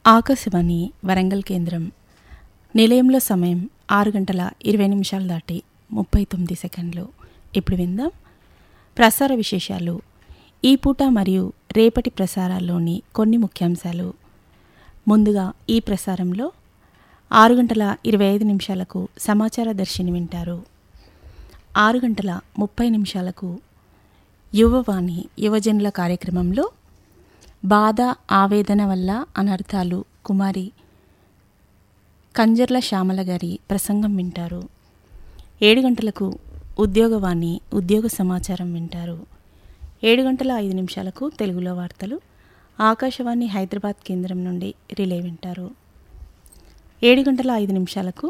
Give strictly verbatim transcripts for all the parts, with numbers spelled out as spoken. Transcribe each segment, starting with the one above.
ఆకాశవాణి వరంగల్ కేంద్రం. నిలయంలో సమయం ఆరు గంటల ఇరవై నిమిషాలు దాటి ముప్పై తొమ్మిది సెకండ్లు. ఇప్పుడు విందాం ప్రసార విశేషాలు. ఈ పూట మరియు రేపటి ప్రసారాల్లోని కొన్ని ముఖ్యాంశాలు. ముందుగా ఈ ప్రసారంలో ఆరు గంటల ఇరవై ఐదు నిమిషాలకు సమాచార దర్శిని వింటారు. ఆరు గంటల ముప్పై నిమిషాలకు యువవాణి యువజనుల కార్యక్రమంలో బాధ ఆవేదన వల్ల అనర్థాలు కుమారి కంజర్ల శ్యామల గారి ప్రసంగం వింటారు. ఏడు గంటలకు ఉద్యోగవాణి ఉద్యోగ సమాచారం వింటారు. ఏడు గంటల ఐదు నిమిషాలకు తెలుగులో వార్తలు ఆకాశవాణి హైదరాబాద్ కేంద్రం నుండి రిలే వింటారు. ఏడు గంటల ఐదు నిమిషాలకు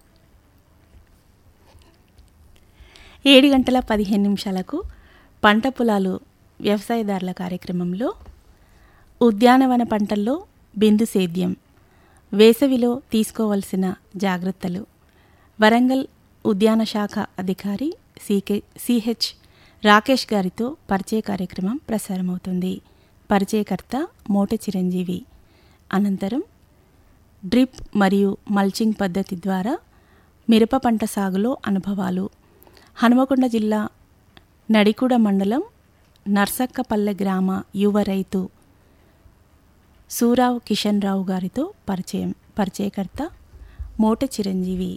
ఏడు గంటల పదిహేను నిమిషాలకు పంట పొలాలు వ్యవసాయదారుల కార్యక్రమంలో ఉద్యానవన పంటల్లో బిందు సేద్యం, వేసవిలో తీసుకోవలసిన జాగ్రత్తలు, వరంగల్ ఉద్యాన శాఖ అధికారి సికే సిహెచ్ రాకేష్ గారితో పరిచయ కార్యక్రమం ప్రసారమవుతుంది. పరిచయకర్త మోట చిరంజీవి. అనంతరం డ్రిప్ మరియు మల్చింగ్ పద్ధతి ద్వారా మిరప పంట సాగులో అనుభవాలు, హనుమకొండ జిల్లా నడికూడ మండలం నర్సక్కపల్లె గ్రామ యువ రైతు సూరావ్ కిషన్ రావు గారితో పరిచయం. పరిచయకర్త మోట చిరంజీవి.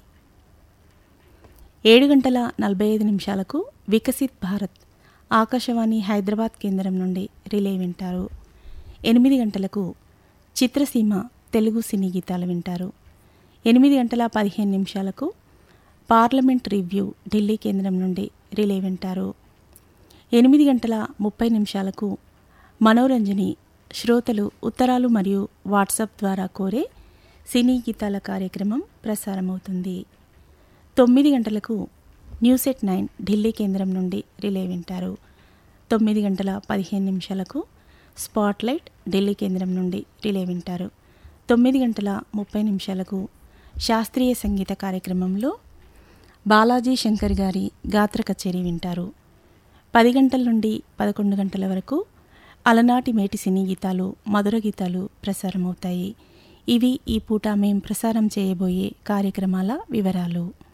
ఏడు గంటల నలభై ఐదు నిమిషాలకు వికసిత్ భారత్ ఆకాశవాణి హైదరాబాద్ కేంద్రం నుండి రిలే వింటారు. ఎనిమిది గంటలకు చిత్రసీమ తెలుగు సినీ గీతాలు వింటారు. ఎనిమిది గంటల పదిహేను నిమిషాలకు పార్లమెంట్ రివ్యూ ఢిల్లీ కేంద్రం నుండి రిలే వింటారు. ఎనిమిది గంటల ముప్పై నిమిషాలకు మనోరంజని శ్రోతలు ఉత్తరాలు మరియు వాట్సాప్ ద్వారా కోరే సినీ గీతాల కార్యక్రమం ప్రసారమవుతుంది. తొమ్మిది గంటలకు న్యూస్ ఎట్ నైన్ ఢిల్లీ కేంద్రం నుండి రిలే వింటారు. తొమ్మిది గంటల పదిహేను నిమిషాలకు స్పాట్లైట్ ఢిల్లీ కేంద్రం నుండి రిలే వింటారు. తొమ్మిది గంటల ముప్పై నిమిషాలకు శాస్త్రీయ సంగీత కార్యక్రమంలో బాలాజీ శంకర్ గారి గాత్ర కచేరీ వింటారు. పది గంటల నుండి పదకొండు గంటల వరకు అలనాటి మేటి సినీ గీతాలు, మధుర గీతాలు ప్రసారమవుతాయి. ఇవి ఈ పూట మేం ప్రసారం చేయబోయే కార్యక్రమాల వివరాలు.